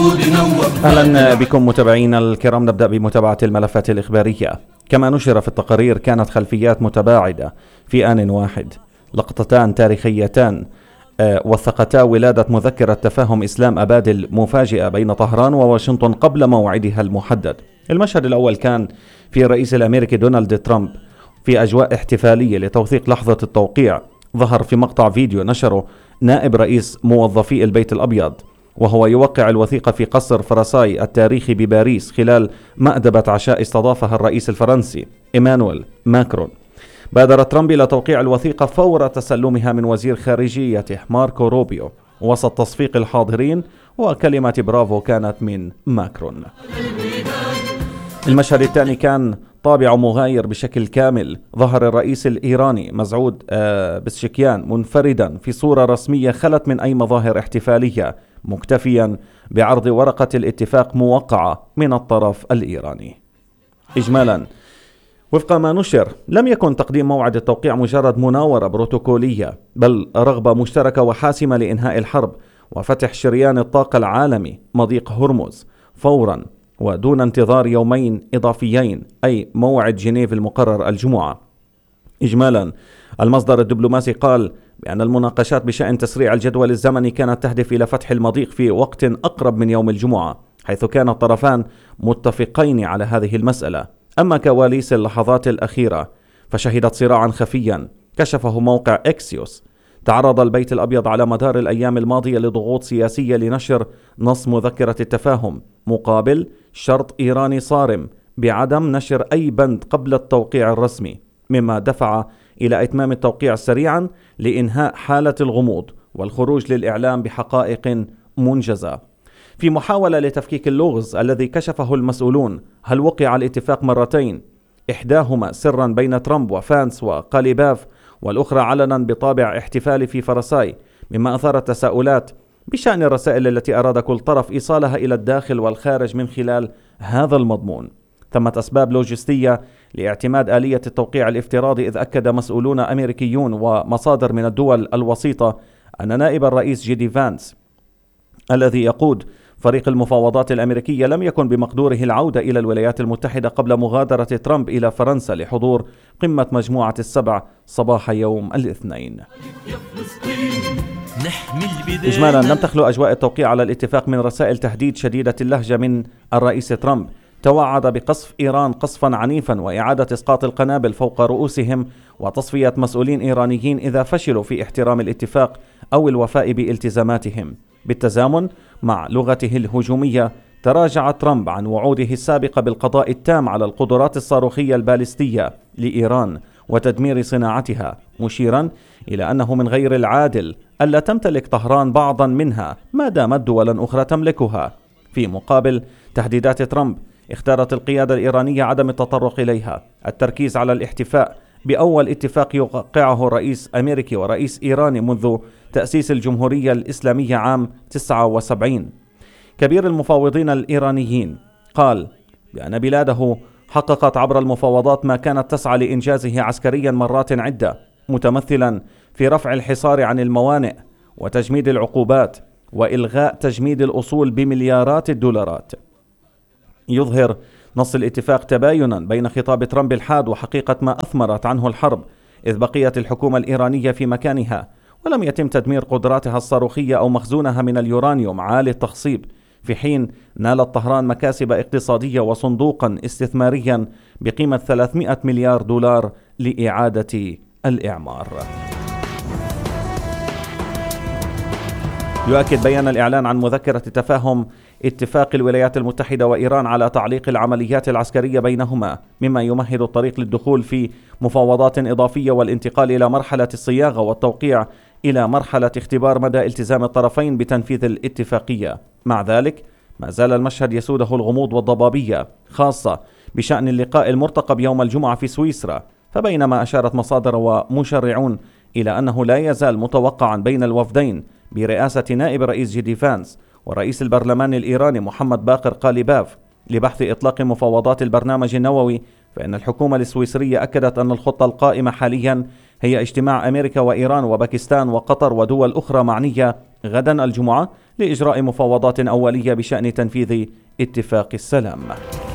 أهلا بكم متابعينا الكرام. نبدأ بمتابعة الملفات الإخبارية. كما نشر في التقارير، كانت خلفيات متباعدة في آن واحد، لقطتان تاريخيتان وثقتا ولادة مذكرة تفاهم إسلام أباد مفاجئة بين طهران وواشنطن قبل موعدها المحدد. المشهد الأول كان في الرئيس الأمريكي دونالد ترامب في أجواء احتفالية لتوثيق لحظة التوقيع. ظهر في مقطع فيديو نشره نائب رئيس موظفي البيت الأبيض وهو يوقع الوثيقة في قصر فرساي التاريخي بباريس خلال مأدبة عشاء استضافها الرئيس الفرنسي إيمانويل ماكرون. بادر ترامب إلى توقيع الوثيقة فور تسلمها من وزير خارجيته ماركو روبيو وسط تصفيق الحاضرين، وكلمة برافو كانت من ماكرون. المشهد الثاني كان طابع مغاير بشكل كامل. ظهر الرئيس الإيراني مسعود بسشكيان منفردا في صورة رسمية خلت من أي مظاهر احتفالية، مكتفيا بعرض ورقة الاتفاق موقعة من الطرف الإيراني. إجمالا، وفق ما نشر، لم يكن تقديم موعد التوقيع مجرد مناورة بروتوكولية، بل رغبة مشتركة وحاسمة لإنهاء الحرب وفتح شريان الطاقة العالمي مضيق هرمز فورا ودون انتظار يومين إضافيين، أي موعد جنيف المقرر الجمعة. إجمالا، المصدر الدبلوماسي قال بأن المناقشات بشأن تسريع الجدول الزمني كانت تهدف إلى فتح المضيق في وقت أقرب من يوم الجمعة، حيث كان الطرفان متفقين على هذه المسألة. أما كواليس اللحظات الأخيرة فشهدت صراعا خفيا كشفه موقع إكسيوس. تعرض البيت الأبيض على مدار الأيام الماضية لضغوط سياسية لنشر نص مذكرة التفاهم مقابل شرط إيراني صارم بعدم نشر أي بند قبل التوقيع الرسمي، مما دفع إلى إتمام التوقيع سريعا لإنهاء حالة الغموض والخروج للإعلام بحقائق منجزة. في محاولة لتفكيك اللغز الذي كشفه المسؤولون، هل وقع الاتفاق مرتين، إحداهما سرا بين ترامب وفانس وقاليباف، والأخرى علنا بطابع احتفالي في فرساي، مما أثار التساؤلات بشأن الرسائل التي أراد كل طرف إيصالها إلى الداخل والخارج من خلال هذا المضمون. ثمة أسباب لوجستية لاعتماد آلية التوقيع الافتراضي، إذ أكد مسؤولون أمريكيون ومصادر من الدول الوسيطة أن نائب الرئيس جي دي فانس الذي يقود فريق المفاوضات الأمريكية لم يكن بمقدوره العودة إلى الولايات المتحدة قبل مغادرة ترامب إلى فرنسا لحضور قمة مجموعة السبع صباح يوم الاثنين. إجمالا، لم تخلو أجواء التوقيع على الاتفاق من رسائل تهديد شديدة اللهجة من الرئيس ترامب. توعد بقصف إيران قصفا عنيفا وإعادة إسقاط القنابل فوق رؤوسهم وتصفية مسؤولين إيرانيين إذا فشلوا في احترام الاتفاق أو الوفاء بالتزاماتهم. بالتزامن مع لغته الهجومية، تراجع ترامب عن وعوده السابقة بالقضاء التام على القدرات الصاروخية البالستية لإيران وتدمير صناعتها، مشيرا إلى أنه من غير العادل ألا تمتلك طهران بعضا منها ما دامت دولا أخرى تملكها. في مقابل تهديدات ترامب، اختارت القيادة الإيرانية عدم التطرق إليها، التركيز على الاحتفاء بأول اتفاق يوقعه رئيس أمريكي ورئيس إيراني منذ تأسيس الجمهورية الإسلامية عام 79. كبير المفاوضين الإيرانيين قال بأن بلاده حققت عبر المفاوضات ما كانت تسعى لإنجازه عسكريا مرات عدة، متمثلا في رفع الحصار عن الموانئ وتجميد العقوبات وإلغاء تجميد الأصول بمليارات الدولارات. يظهر نص الاتفاق تباينا بين خطاب ترامب الحاد وحقيقة ما أثمرت عنه الحرب، إذ بقيت الحكومة الإيرانية في مكانها ولم يتم تدمير قدراتها الصاروخية أو مخزونها من اليورانيوم عالي التخصيب، في حين نالت طهران مكاسب اقتصادية وصندوقا استثماريا بقيمة 300 مليار دولار لإعادة الإعمار. يؤكد بيان الإعلان عن مذكرة تفاهم اتفاق الولايات المتحدة وإيران على تعليق العمليات العسكرية بينهما، مما يمهد الطريق للدخول في مفاوضات إضافية والانتقال إلى مرحلة الصياغة والتوقيع إلى مرحلة اختبار مدى التزام الطرفين بتنفيذ الاتفاقية. مع ذلك ما زال المشهد يسوده الغموض والضبابية، خاصة بشأن اللقاء المرتقب يوم الجمعة في سويسرا. فبينما أشارت مصادر ومشرعون إلى أنه لا يزال متوقعا بين الوفدين برئاسة نائب رئيس جي دي فانس ورئيس البرلمان الإيراني محمد باقر قاليباف لبحث إطلاق مفاوضات البرنامج النووي، فإن الحكومة السويسرية أكدت أن الخطة القائمة حاليا هي اجتماع أمريكا وإيران وباكستان وقطر ودول أخرى معنية غدا الجمعة لإجراء مفاوضات أولية بشأن تنفيذ اتفاق السلام.